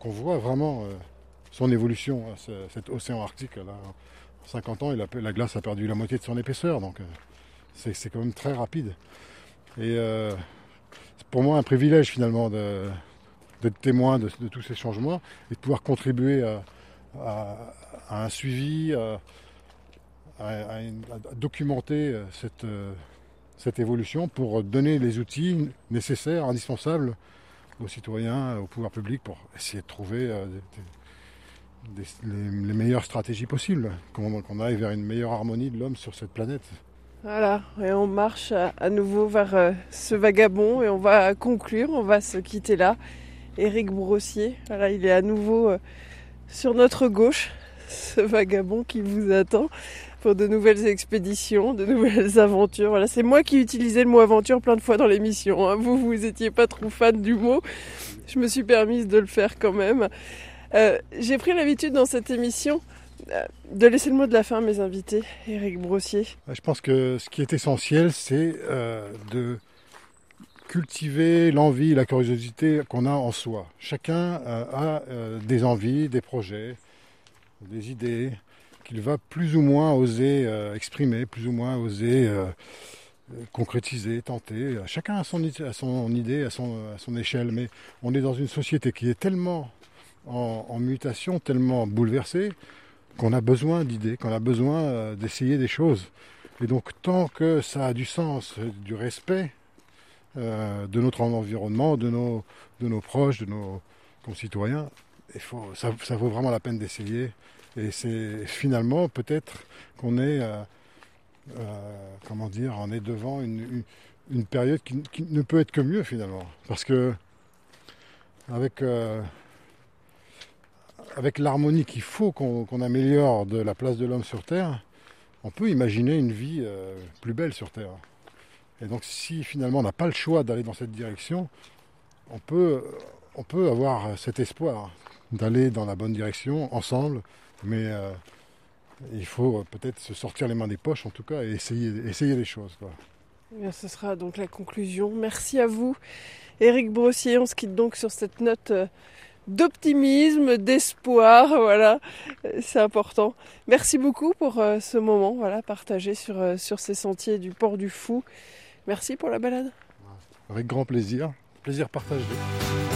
qu'on voit vraiment son évolution, cet océan arctique. Là, en 50 ans, la glace a perdu la moitié de son épaisseur, donc c'est quand même très rapide. Et c'est pour moi un privilège finalement d'être témoin de tous ces changements et de pouvoir contribuer à un suivi, à documenter cette évolution pour donner les outils nécessaires, indispensables aux citoyens, au pouvoir public pour essayer de trouver les meilleures stratégies possibles, qu'on aille vers une meilleure harmonie de l'homme sur cette planète. Voilà, et on marche à nouveau vers ce vagabond et on va conclure, on va se quitter là. Éric Brossier, voilà, il est à nouveau sur notre gauche, ce vagabond qui vous attend pour de nouvelles expéditions, de nouvelles aventures. Voilà, c'est moi qui utilisais le mot aventure plein de fois dans l'émission, hein. Vous étiez pas trop fan du mot, je me suis permise de le faire quand même. J'ai pris l'habitude dans cette émission de laisser le mot de la fin à mes invités. Éric Brossier. Je pense que ce qui est essentiel, c'est de cultiver l'envie, la curiosité qu'on a en soi. Chacun a des envies, des projets, des idées qu'il va plus ou moins oser exprimer, plus ou moins oser concrétiser, tenter. Chacun a son idée, à son échelle, mais on est dans une société qui est tellement en mutation, tellement bouleversée, qu'on a besoin d'idées, qu'on a besoin d'essayer des choses. Et donc tant que ça a du sens, du respect de notre environnement, de nos proches, de nos concitoyens, ça vaut vraiment la peine d'essayer. Et c'est finalement peut-être qu'on est, on est devant une période qui ne peut être que mieux finalement. Parce que avec l'harmonie qu'il faut qu'on améliore de la place de l'homme sur Terre, on peut imaginer une vie plus belle sur Terre. Et donc si finalement on n'a pas le choix d'aller dans cette direction, on peut avoir cet espoir d'aller dans la bonne direction ensemble, mais il faut peut-être se sortir les mains des poches en tout cas et essayer les choses, quoi. Bien, ce sera donc la conclusion. Merci à vous, Éric Brossier. On se quitte donc sur cette note d'optimisme, d'espoir, voilà, c'est important. Merci beaucoup pour ce moment, voilà, partagé sur ces sentiers du Port du Fou. Merci pour la balade. Avec grand plaisir, plaisir partagé.